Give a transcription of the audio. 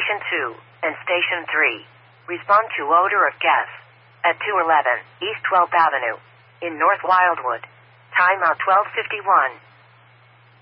Station 2 and Station 3. Respond to odor of gas at 211 East 12th Avenue in North Wildwood. Time out 12:51.